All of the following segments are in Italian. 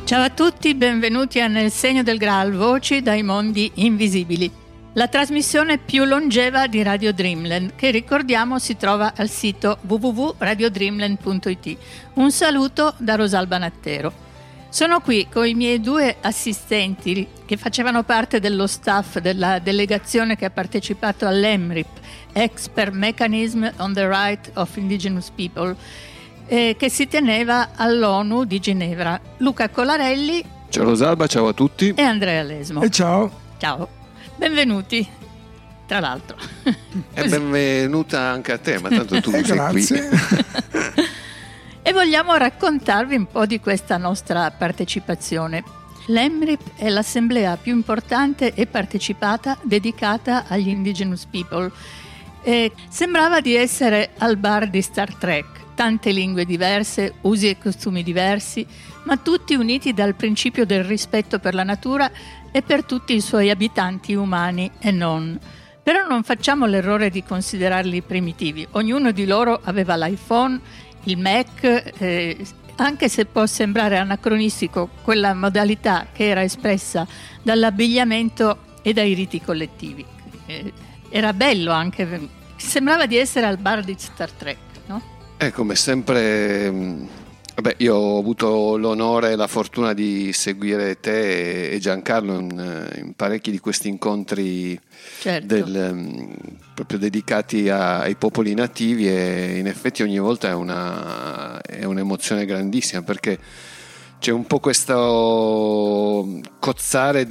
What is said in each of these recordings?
Ciao a tutti, benvenuti a Nel segno del Graal, voci dai mondi invisibili. La trasmissione più longeva di Radio Dreamland, che ricordiamo si trova al sito www.radiodreamland.it. Un saluto da Rosalba Nattero. Sono qui con i miei due assistenti che facevano parte dello staff della delegazione che ha partecipato all'EMRIP, Expert Mechanism on the Right of Indigenous People, che si teneva all'ONU di Ginevra. Luca Colarelli. Ciao Rosalba, ciao a tutti. E Andrea Lesmo. E ciao. Ciao, benvenuti. Tra l'altro. E benvenuta anche a te, ma tanto tu sei grazie. qui. E vogliamo raccontarvi un po' di questa nostra partecipazione. L'EMRIP è l'assemblea più importante e partecipata dedicata agli Indigenous People. E sembrava di essere al bar di Star Trek. Tante lingue diverse, usi e costumi diversi, ma tutti uniti dal principio del rispetto per la natura e per tutti i suoi abitanti umani e non. Però non facciamo l'errore di considerarli primitivi. Ognuno di loro aveva l'iPhone, il Mac, anche se può sembrare anacronistico quella modalità che era espressa dall'abbigliamento e dai riti collettivi. Era bello anche, sembrava di essere al bar di Star Trek, no? Come sempre, io ho avuto l'onore e la fortuna di seguire te e Giancarlo in parecchi di questi incontri, certo, proprio dedicati ai popoli nativi, e in effetti ogni volta è un'emozione grandissima, perché c'è un po' questo cozzare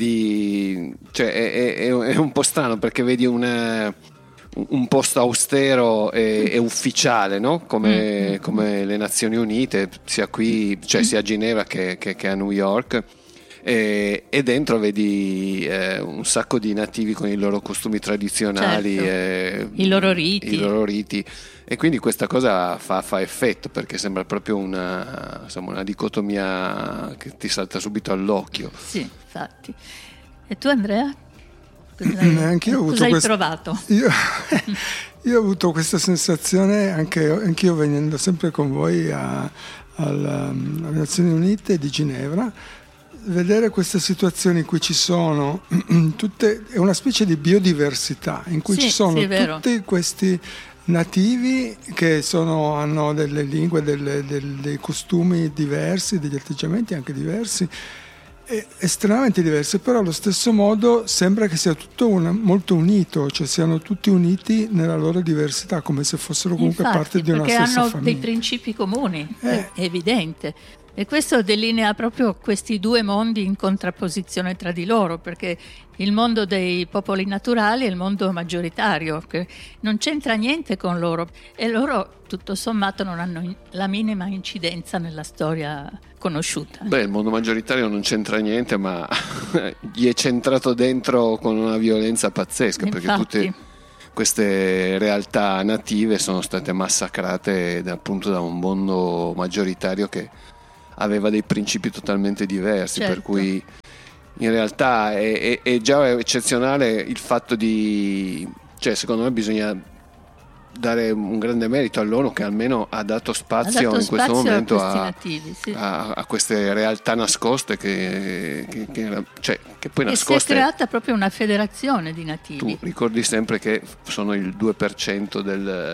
è un po' strano, perché vedi un posto austero e ufficiale, no? Come le Nazioni Unite, sia qui, cioè sia a Ginevra che a New York, e dentro vedi un sacco di nativi con i loro costumi tradizionali, certo, i loro riti, e quindi questa cosa fa effetto, perché sembra proprio una dicotomia che ti salta subito all'occhio. Sì, infatti. E tu, Andrea? Cosa hai trovato? Io ho avuto questa sensazione anch'io venendo sempre con voi alle Nazioni Unite di Ginevra, vedere queste situazioni in cui ci sono è una specie di biodiversità in cui ci sono tutti questi nativi che hanno delle lingue, dei costumi diversi, degli atteggiamenti anche diversi, estremamente diverse, però allo stesso modo sembra che sia tutto molto unito, cioè siano tutti uniti nella loro diversità, come se fossero comunque parte di una stessa famiglia. Perché hanno dei principi comuni, è evidente. E questo delinea proprio questi due mondi in contrapposizione tra di loro, perché il mondo dei popoli naturali è il mondo maggioritario, che non c'entra niente con loro, e loro tutto sommato non hanno la minima incidenza nella storia conosciuta. Il mondo maggioritario non c'entra niente, ma gli è centrato dentro con una violenza pazzesca. Infatti, perché tutte queste realtà native sono state massacrate appunto da un mondo maggioritario che aveva dei principi totalmente diversi, certo. Per cui in realtà è già eccezionale il fatto secondo me bisogna dare un grande merito all'ONU, che almeno ha dato spazio in questo momento a queste realtà nascoste che poi nascoste. E si è creata proprio una federazione di nativi. Tu ricordi sempre che sono il 2%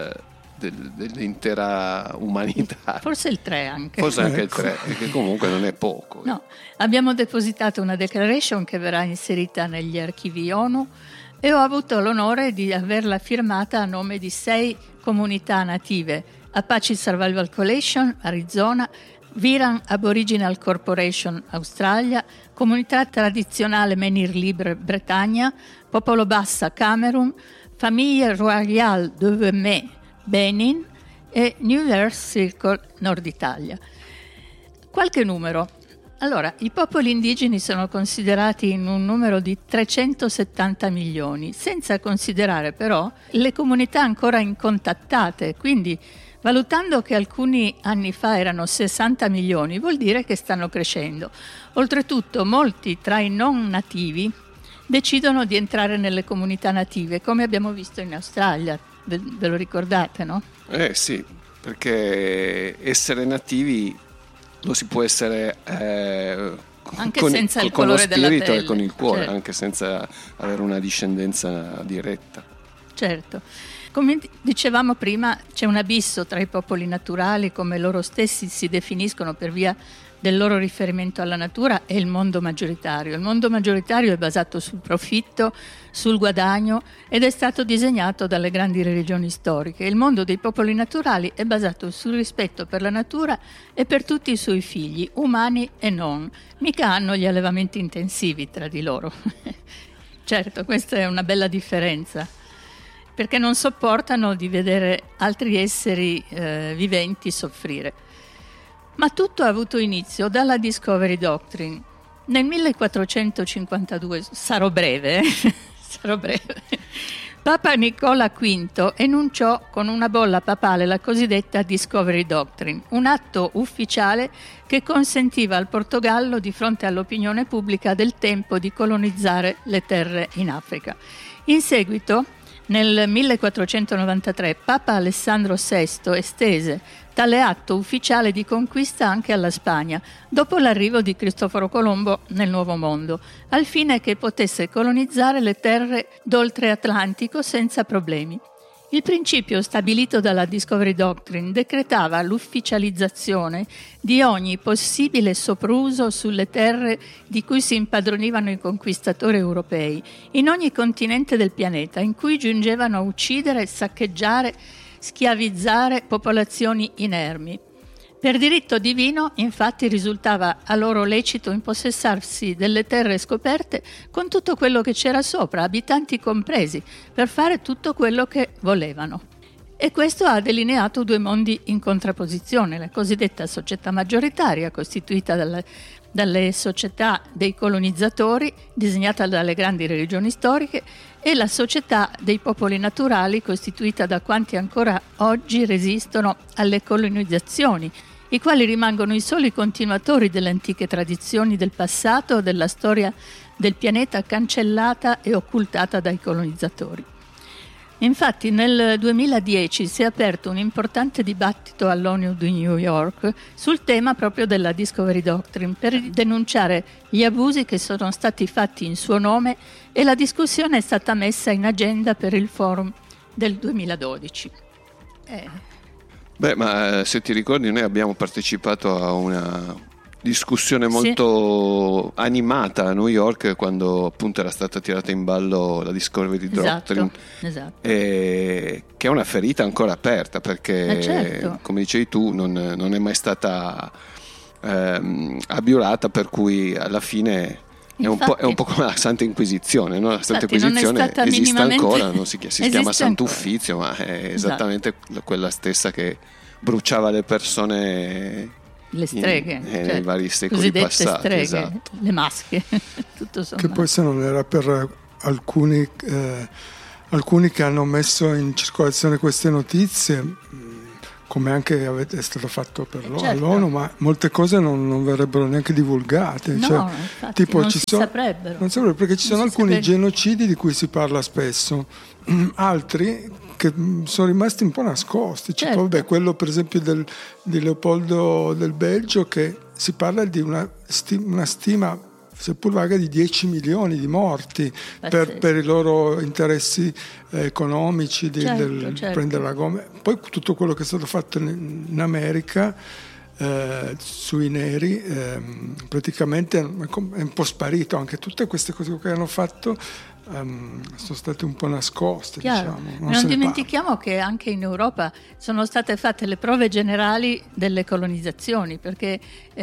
dell'intera umanità, forse il 3 anche. Forse anche il 3, che comunque non è poco. No, abbiamo depositato una declaration che verrà inserita negli archivi ONU, e ho avuto l'onore di averla firmata a nome di 6 comunità native: Apache Survival Coalition, Arizona; Viran Aboriginal Corporation, Australia; Comunità Tradizionale Menhir Libre, Bretagna; Popolo Bassa, Camerun; Famille Royale de Vemey, Benin; e New Earth Circle, Nord Italia. Qualche numero. Allora, i popoli indigeni sono considerati in un numero di 370 milioni, senza considerare però le comunità ancora incontattate, quindi valutando che alcuni anni fa erano 60 milioni, vuol dire che stanno crescendo. Oltretutto, molti tra i non nativi decidono di entrare nelle comunità native, come abbiamo visto in Australia, ve lo ricordate, no? Sì, perché essere nativi lo si può essere anche con, senza il con lo colore della spirito pelle, e con il cuore, certo. anche senza avere una discendenza diretta. Certo. Come dicevamo prima, c'è un abisso tra i popoli naturali, come loro stessi si definiscono per via del loro riferimento alla natura, e il mondo maggioritario. Il mondo maggioritario è basato sul profitto, sul guadagno, ed è stato disegnato dalle grandi religioni storiche. Il mondo dei popoli naturali è basato sul rispetto per la natura e per tutti i suoi figli, umani e non. Mica hanno gli allevamenti intensivi tra di loro. Certo, questa è una bella differenza, perché non sopportano di vedere altri esseri viventi soffrire. Ma tutto ha avuto inizio dalla Discovery Doctrine. Nel 1452, sarò breve, Papa Nicola V enunciò con una bolla papale la cosiddetta Discovery Doctrine, un atto ufficiale che consentiva al Portogallo, di fronte all'opinione pubblica del tempo, di colonizzare le terre in Africa. In seguito, nel 1493, Papa Alessandro VI estese tale atto ufficiale di conquista anche alla Spagna, dopo l'arrivo di Cristoforo Colombo nel Nuovo Mondo, al fine che potesse colonizzare le terre d'oltre Atlantico senza problemi. Il principio stabilito dalla Discovery Doctrine decretava l'ufficializzazione di ogni possibile sopruso sulle terre di cui si impadronivano i conquistatori europei, in ogni continente del pianeta, in cui giungevano a uccidere, saccheggiare, schiavizzare popolazioni inermi. Per diritto divino, infatti, risultava a loro lecito impossessarsi delle terre scoperte con tutto quello che c'era sopra, abitanti compresi, per fare tutto quello che volevano. E questo ha delineato due mondi in contrapposizione: la cosiddetta società maggioritaria, costituita dalle società dei colonizzatori, disegnata dalle grandi religioni storiche, e la società dei popoli naturali, costituita da quanti ancora oggi resistono alle colonizzazioni, i quali rimangono i soli continuatori delle antiche tradizioni del passato, della storia del pianeta cancellata e occultata dai colonizzatori. Infatti nel 2010 si è aperto un importante dibattito all'ONU di New York sul tema proprio della Discovery Doctrine, per denunciare gli abusi che sono stati fatti in suo nome, e la discussione è stata messa in agenda per il forum del 2012. Beh, ma se ti ricordi, noi abbiamo partecipato a una discussione molto animata a New York, quando appunto era stata tirata in ballo la Discovery Doctrine, esatto. Che è una ferita ancora aperta, perché certo, come dicevi tu non è mai stata abiurata, per cui alla fine è un po' come la Santa Inquisizione, no? La Santa Inquisizione esiste ancora, si chiama Sant'Uffizio, ma è esattamente quella stessa che bruciava le persone, le streghe, nei vari secoli passati, streghe, esatto. Le masche, tutto sommato. Che poi, se non era per alcuni che hanno messo in circolazione queste notizie, come anche è stato fatto per l'ONU, ma molte cose non verrebbero neanche divulgate. No, infatti, tipo, non si saprebbero. Non saprebbero, perché ci sono alcuni genocidi di cui si parla spesso, altri che sono rimasti un po' nascosti. Certo. Vabbè, quello per esempio di Leopoldo del Belgio, che si parla di una stima seppur vaga di 10 milioni di morti per i loro interessi economici del prendere la gomma. Poi tutto quello che è stato fatto in America sui neri praticamente è un po' sparito. Anche tutte queste cose che hanno fatto sono state un po' nascoste, diciamo. Non dimentichiamo che anche in Europa sono state fatte le prove generali delle colonizzazioni, perché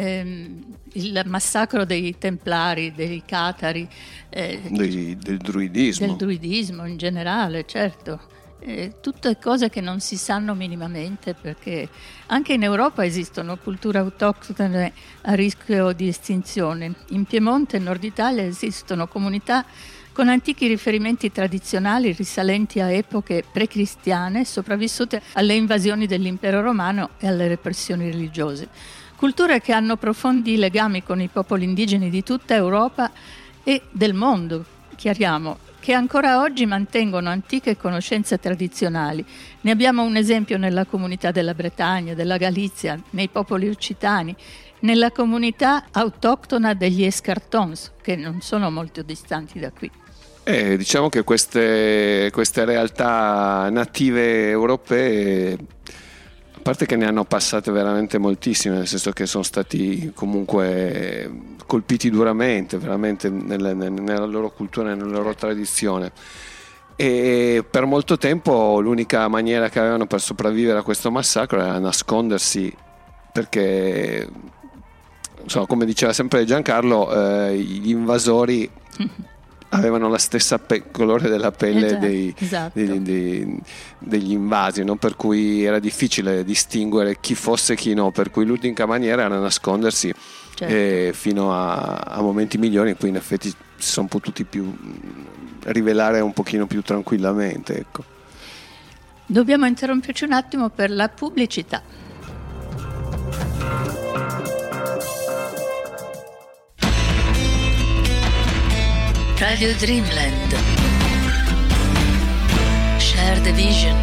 il massacro dei Templari, dei Catari, del druidismo in generale, certo. Tutte cose che non si sanno minimamente, perché anche in Europa esistono culture autoctone a rischio di estinzione. In Piemonte e Nord Italia esistono comunità con antichi riferimenti tradizionali risalenti a epoche precristiane, sopravvissute alle invasioni dell'impero romano e alle repressioni religiose. Culture che hanno profondi legami con i popoli indigeni di tutta Europa e del mondo, chiariamo, che ancora oggi mantengono antiche conoscenze tradizionali. Ne abbiamo un esempio nella comunità della Bretagna, della Galizia, nei popoli occitani, nella comunità autoctona degli Escartons, che non sono molto distanti da qui. Diciamo che queste realtà native europee, a parte che ne hanno passate veramente moltissime, nel senso che sono stati comunque colpiti duramente, veramente nella loro cultura e nella loro tradizione, e per molto tempo l'unica maniera che avevano per sopravvivere a questo massacro era nascondersi, perché insomma, come diceva sempre Giancarlo, gli invasori avevano la stessa colore della pelle esatto. degli invasi, no? Per cui era difficile distinguere chi fosse e chi no, per cui l'unica maniera era nascondersi, certo. Fino a momenti migliori in cui in effetti si sono potuti rivelare un pochino più tranquillamente, ecco. Dobbiamo interromperci un attimo per la pubblicità. Radio Dreamland. Share the vision.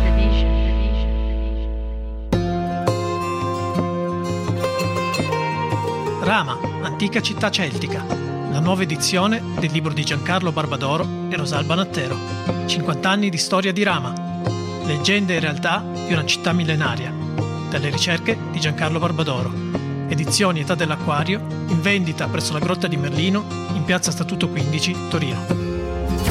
Rama, antica città celtica. La nuova edizione del libro di Giancarlo Barbadoro e Rosalba Nattero. 50 anni di storia di Rama. Leggende e realtà di una città millenaria. Dalle ricerche di Giancarlo Barbadoro. Edizioni Età dell'Acquario, in vendita presso la Grotta di Merlino, in piazza Statuto 15, Torino.